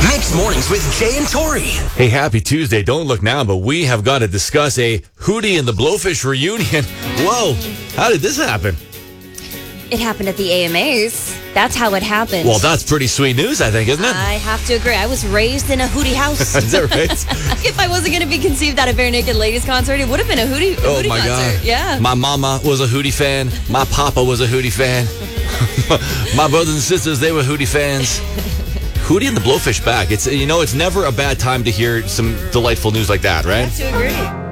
Mixed Mornings with Jay and Tori. Hey, happy Tuesday. Don't look now, but we have got to discuss a Hootie and the Blowfish reunion. Whoa, how did this happen? It happened at the AMAs. That's how it happened. Well, that's pretty sweet news, I think, isn't it? I have to agree. I was raised in a Hootie house. Is that right? If I wasn't going to be conceived at a Bare Naked Ladies concert, it would have been a Hootie Oh, Hootie my concert. God. Yeah. My mama was a Hootie fan. My papa was a Hootie fan. My brothers and sisters, they were Hootie fans. Hootie and the Blowfish back. It's never a bad time to hear some delightful news like that, right? I have to agree.